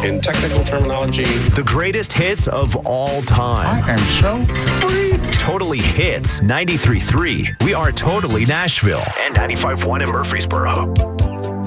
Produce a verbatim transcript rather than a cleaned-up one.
in technical terminology. The greatest hits of all time. I am so free. Totally Hits ninety-three point three. We are Totally Nashville and ninety-five point one in Murfreesboro.